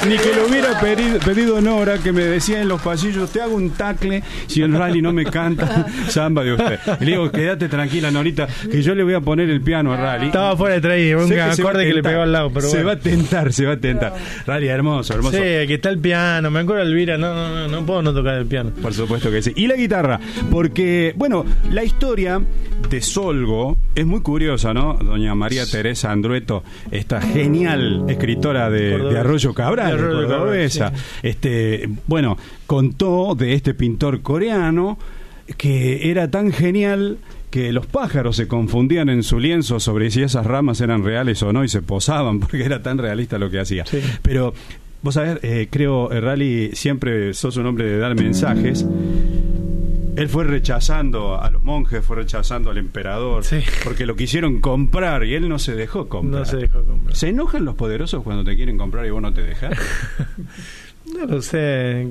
Ni que lo hubiera pedido Nora, que me decía en los pasillos, te hago un tacle si el rally no me canta samba de usted. Y le digo, quédate tranquila, Norita, que yo le voy a poner el piano a Rally. Estaba fuera de traído, un acorde que le pegó al lado, pero se va a tentar. Rally, hermoso. Sí, aquí está el piano, me acuerdo de Elvira, no puedo no tocar el piano. Por supuesto que sí. Y la guitarra, porque, bueno, la historia de Solgo es muy curiosa, ¿no? Doña María Teresa Andrueto, esta genial escritora de Arroyo Cabral, cordobesa, sí. Bueno, contó de este pintor coreano que era tan genial que los pájaros se confundían en su lienzo sobre si esas ramas eran reales o no y se posaban porque era tan realista lo que hacía. Sí. Pero vos sabés, creo, Rally, siempre sos un hombre de dar mensajes. Él fue rechazando a los monjes, fue rechazando al emperador, sí, porque lo quisieron comprar y él no se dejó comprar. ¿Se enojan los poderosos cuando te quieren comprar y vos no te dejas? No lo sé.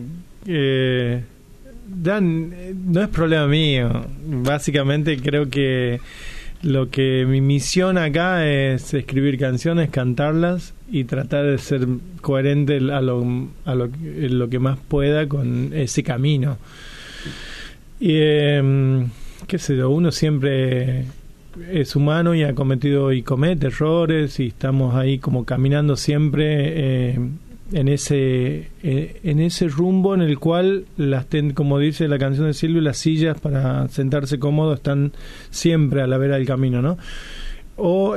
No es problema mío. Básicamente creo que mi misión acá es escribir canciones, cantarlas y tratar de ser coherente a lo que más pueda con ese camino. Y qué sé yo, uno siempre es humano y ha cometido y comete errores y estamos ahí como caminando siempre en ese rumbo en el cual como dice la canción de Silvio, las sillas para sentarse cómodo están siempre a la vera del camino, ¿no? O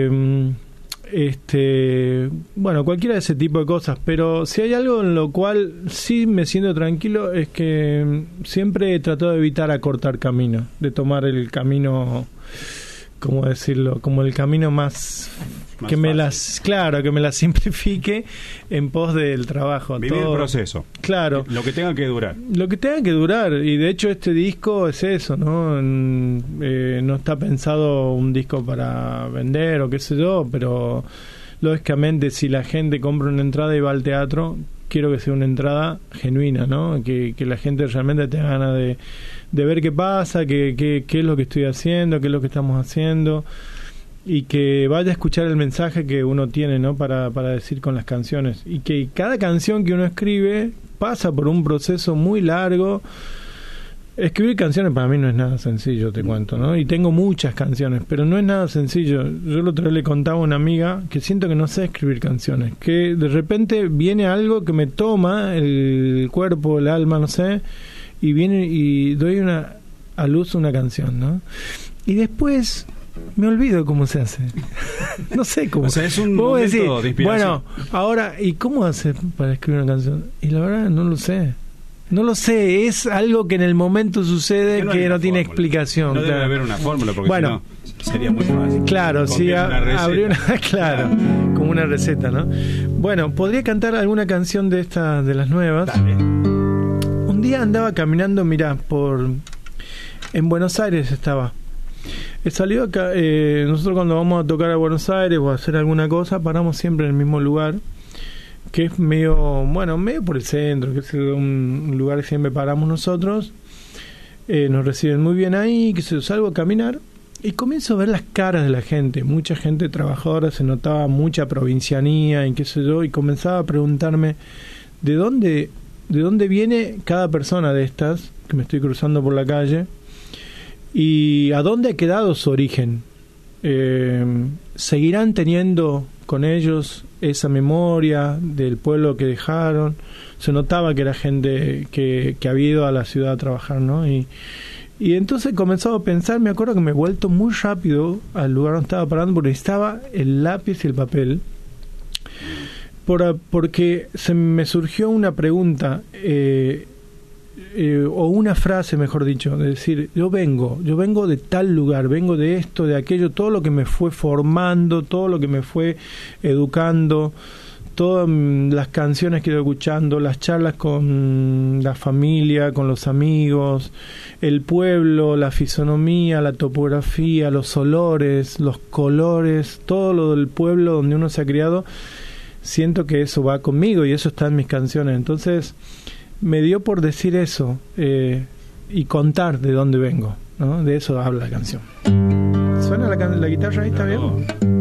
bueno, cualquiera de ese tipo de cosas, pero si hay algo en lo cual sí me siento tranquilo es que siempre he tratado de evitar acortar camino, de tomar el camino, ¿cómo decirlo? Como el camino más que me la simplifique en pos del trabajo. Vivir el proceso. Claro. Lo que tenga que durar. Y de hecho este disco es eso, ¿no? No está pensado un disco para vender o qué sé yo, pero lógicamente si la gente compra una entrada y va al teatro, quiero que sea una entrada genuina, ¿no? Que la gente realmente tenga ganas de ver qué pasa, qué es lo que estoy haciendo, qué es lo que estamos haciendo, y que vaya a escuchar el mensaje que uno tiene, ¿no? para decir con las canciones, y que cada canción que uno escribe pasa por un proceso muy largo. Escribir canciones para mí no es nada sencillo, te cuento, ¿no? Y tengo muchas canciones, pero no es nada sencillo. Yo el otro día le contaba a una amiga que siento que no sé escribir canciones, que de repente viene algo que me toma el cuerpo, el alma, no sé, y viene y doy a luz una canción, ¿no? Y después me olvido cómo se hace. No sé cómo. O sea, es un momento de inspiración. Bueno, ahora, ¿y cómo hace para escribir una canción? Y la verdad no lo sé. No lo sé, es algo que en el momento sucede que no tiene explicación. No debe haber una fórmula, porque si no sería muy fácil. Claro, sí, habría claro, como una receta, ¿no? Bueno, podría cantar alguna canción de las nuevas. Dale. Un día andaba caminando, mirá, en Buenos Aires estaba. Salió acá, nosotros cuando vamos a tocar a Buenos Aires o a hacer alguna cosa, paramos siempre en el mismo lugar, que es medio por el centro, que es un lugar que siempre paramos nosotros. Nos reciben muy bien ahí, que se salgo a caminar y comienzo a ver las caras de la gente, mucha gente trabajadora, se notaba mucha provincianía y qué sé yo, y comenzaba a preguntarme de dónde viene cada persona de estas que me estoy cruzando por la calle y a dónde ha quedado su origen. ¿Seguirán teniendo con ellos esa memoria del pueblo que dejaron? Se notaba que era gente que había ido a la ciudad a trabajar, ¿no? Y entonces comenzaba a pensar, me acuerdo que me he vuelto muy rápido al lugar donde estaba parando porque estaba el lápiz y el papel, porque se me surgió una pregunta, o una frase, mejor dicho, de decir, yo vengo de tal lugar, vengo de esto, de aquello, todo lo que me fue formando, todo lo que me fue educando, todas las canciones que he ido escuchando, las charlas con la familia, con los amigos, el pueblo, la fisonomía, la topografía, los olores, los colores, todo lo del pueblo donde uno se ha criado, siento que eso va conmigo y eso está en mis canciones. Entonces me dio por decir eso y contar de dónde vengo, ¿no? De eso habla la canción. ¿Suena la guitarra ahí? ¿Está bien?